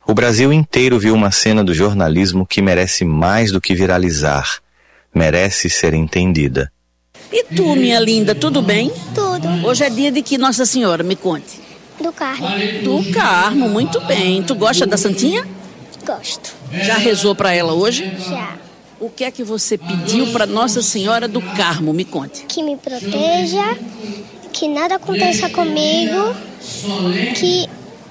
O Brasil inteiro viu uma cena do jornalismo que merece mais do que viralizar. Merece ser entendida. E tu, minha linda, tudo bem? Tudo. Hoje é dia de que Nossa Senhora? Me conte. Do Carmo. Do Carmo, muito bem. Tu gosta da Santinha? Gosto. Já rezou para ela hoje? Já. O que é que você pediu para Nossa Senhora do Carmo? Me conte. Que me proteja, que nada aconteça comigo, que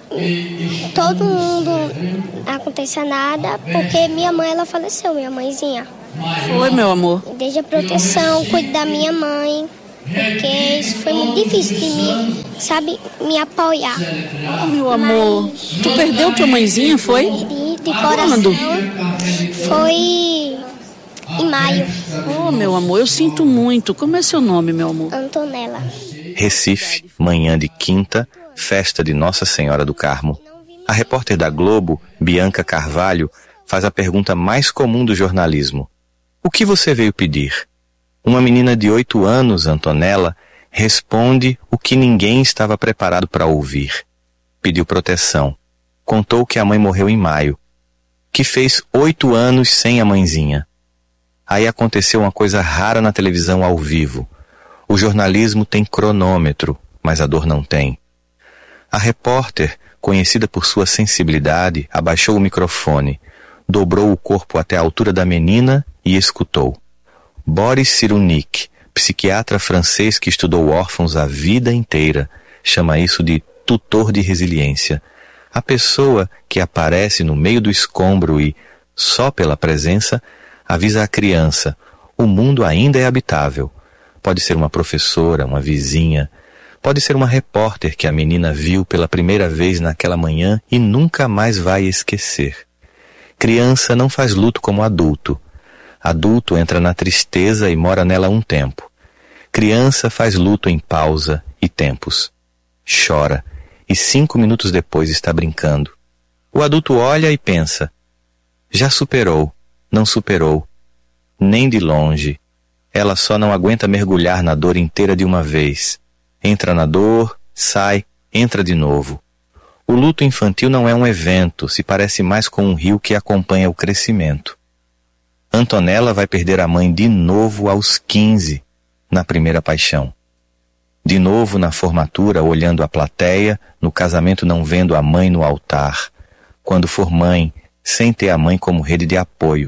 todo mundo aconteça nada, porque minha mãe, ela faleceu, minha mãezinha. Foi, meu amor. Desde a proteção, cuide da minha mãe, porque isso foi muito difícil de mim, sabe, me apoiar. Oh, meu amor. Tu perdeu tua mãezinha, foi? De coração. Quando? Foi em maio. Oh, meu amor, eu sinto muito. Como é seu nome, meu amor? Antonella. Recife, manhã de quinta, festa de Nossa Senhora do Carmo. A repórter da Globo, Bianca Carvalho, faz a pergunta mais comum do jornalismo. O que você veio pedir? Uma menina de 8 anos, Antonella, responde o que ninguém estava preparado para ouvir. Pediu proteção. Contou que a mãe morreu em maio. Que fez 8 anos sem a mãezinha. Aí aconteceu uma coisa rara na televisão ao vivo. O jornalismo tem cronômetro, mas a dor não tem. A repórter, conhecida por sua sensibilidade, abaixou o microfone, dobrou o corpo até a altura da menina e escutou. Boris Cyrulnik, psiquiatra francês que estudou órfãos a vida inteira, chama isso de tutor de resiliência. A pessoa que aparece no meio do escombro e, só pela presença, avisa a criança: o mundo ainda é habitável. Pode ser uma professora, uma vizinha, pode ser uma repórter que a menina viu pela primeira vez naquela manhã e nunca mais vai esquecer. Criança não faz luto como adulto. Adulto entra na tristeza e mora nela um tempo. Criança faz luto em pausa e tempos. Chora e 5 minutos depois está brincando. O adulto olha e pensa: já superou, não superou, nem de longe. Ela só não aguenta mergulhar na dor inteira de uma vez. Entra na dor, sai, entra de novo. O luto infantil não é um evento, se parece mais com um rio que acompanha o crescimento. Antonella vai perder a mãe de novo aos 15, na primeira paixão. De novo na formatura, olhando a plateia, no casamento não vendo a mãe no altar. Quando for mãe, sem ter a mãe como rede de apoio.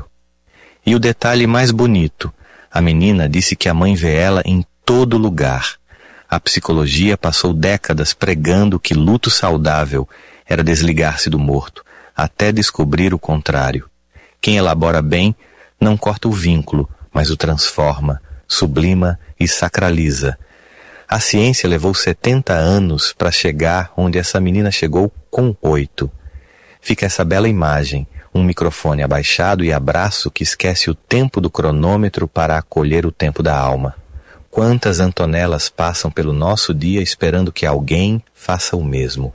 E o detalhe mais bonito, a menina disse que a mãe vê ela em todo lugar. A psicologia passou décadas pregando que luto saudável era desligar-se do morto, até descobrir o contrário. Quem elabora bem não corta o vínculo, mas o transforma, sublima e sacraliza. A ciência levou 70 anos para chegar onde essa menina chegou com 8. Fica essa bela imagem, um microfone abaixado e abraço que esquece o tempo do cronômetro para acolher o tempo da alma. Quantas Antonellas passam pelo nosso dia esperando que alguém faça o mesmo?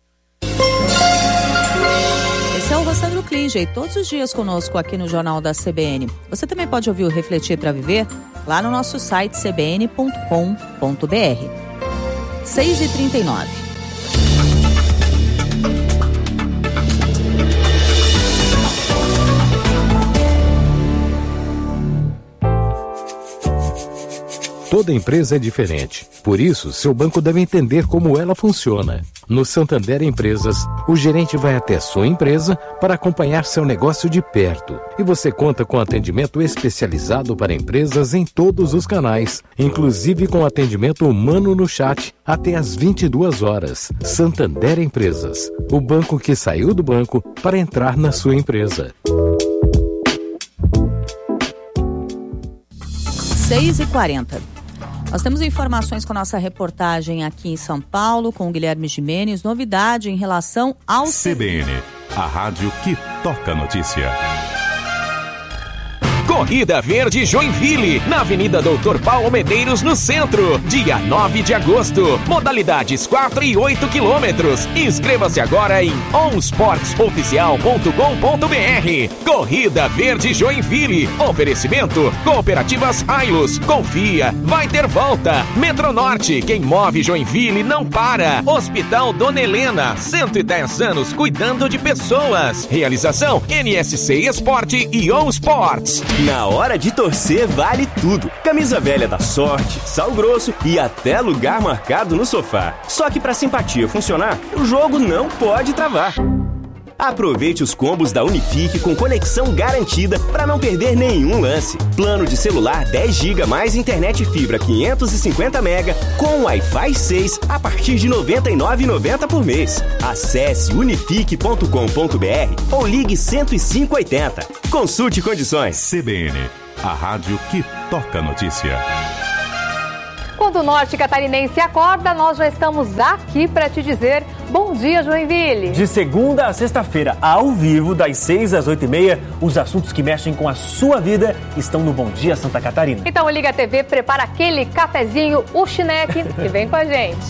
Esse é o Rossandro Klinger, todos os dias conosco aqui no Jornal da CBN. Você também pode ouvir o Refletir para Viver lá no nosso site cbn.com.br. 6h39. Toda empresa é diferente, por isso seu banco deve entender como ela funciona. No Santander Empresas, o gerente vai até sua empresa para acompanhar seu negócio de perto. E você conta com atendimento especializado para empresas em todos os canais, inclusive com atendimento humano no chat até às 22 horas. Santander Empresas, o banco que saiu do banco para entrar na sua empresa. 6h40. Nós temos informações com a nossa reportagem aqui em São Paulo, com o Guilherme Gimenez, novidade em relação ao CBN, a rádio que toca notícia. Corrida Verde Joinville, na Avenida Doutor Paulo Medeiros, no centro, dia 9 de agosto. Modalidades 4 e 8 quilômetros. Inscreva-se agora em onsportsoficial.com.br. Corrida Verde Joinville. Oferecimento Cooperativas Ailos. Confia, vai ter volta. Metronorte, quem move Joinville não para. Hospital Dona Helena, 110 anos cuidando de pessoas. Realização NSC Esporte e On Sports. Na hora de torcer vale tudo. Camisa velha da Sorte, sal grosso e até lugar marcado no sofá. Só que pra simpatia funcionar, o jogo não pode travar. Aproveite os combos da Unifique com conexão garantida para não perder nenhum lance. Plano de celular 10 GB mais internet fibra 550 MB com Wi-Fi 6 a partir de R$ 99,90 por mês. Acesse unifique.com.br ou ligue 10580. Consulte condições. CBN, a rádio que toca notícia. Quando o norte catarinense acorda, nós já estamos aqui para te dizer bom dia, Joinville. De segunda a sexta-feira, ao vivo, das 6 às 8h30, os assuntos que mexem com a sua vida estão no Bom Dia Santa Catarina. Então liga a TV, prepara aquele cafezinho, o chineque e vem com a gente.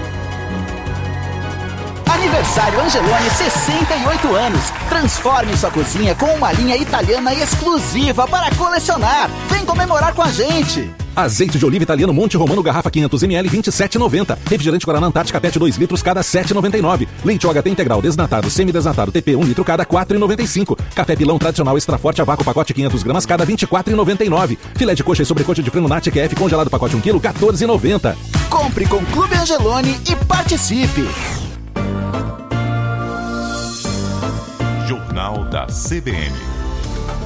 Aniversário Angeloni, 68 anos. Transforme sua cozinha com uma linha italiana exclusiva para colecionar. Vem comemorar com a gente. Azeite de oliva italiano Monte Romano, garrafa 500ml, 27,90. Refrigerante Guaraná Antártica PET 2 litros, cada 7,99. Leite OHT integral, desnatado, semidesnatado, TP 1 litro, cada 4,95. Café Pilão tradicional extra forte a vácuo, pacote 500 gramas, cada 24,99. Filé de coxa e sobrecoxa de frango Nati QF congelado, pacote 1 kg, 14,90. Compre com Clube Angeloni e participe. Jornal da CBN.